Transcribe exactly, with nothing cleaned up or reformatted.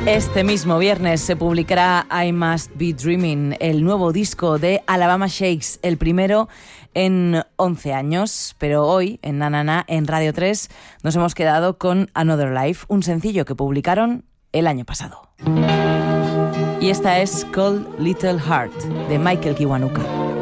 Este mismo viernes se publicará I Must Be Dreaming, el nuevo disco de Alabama Shakes, el primero en once años. Pero hoy, en Na Na Na, en Radio tres, nos hemos quedado con Another Life, un sencillo que publicaron el año pasado. Y esta es Cold Little Heart, de Michael Kiwanuka.